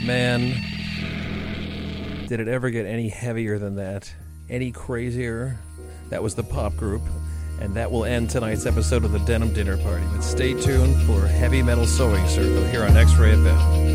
Man, did it ever get any heavier than that? Any crazier? That was the pop group, and that will end tonight's episode of the Denim Dinner Party. But stay tuned for Heavy Metal Sewing Circle here on X-Ray FM.